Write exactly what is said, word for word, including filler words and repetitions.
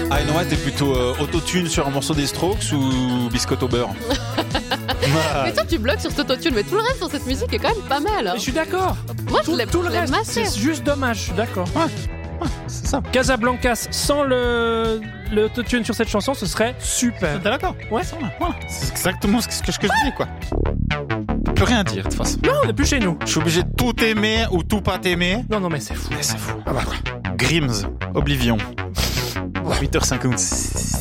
Ah non, ouais, t'es plutôt euh, autotune sur un morceau des Strokes ou biscotte au beurre? Mais toi, tu bloques sur cet autotune, mais tout le reste sur cette musique est quand même pas mal. Hein. Mais je suis d'accord. Moi, tout, je l'ai, tout le je l'ai reste, massé. c'est juste dommage, je suis d'accord. Ouais, ouais, c'est ça. Casablancas sans le l'autotune sur cette chanson, ce serait super. T'es d'accord? Ouais. Ça, voilà. C'est exactement ce que, ce que je dis, quoi. On peut rien dire, de toute façon. Non, on n'est plus chez nous. Je suis obligé de tout aimer ou tout pas t'aimer. Non, non, mais c'est fou. Mais c'est fou. Ah bah, ouais. Grims, Oblivion. huit heures cinquante-six.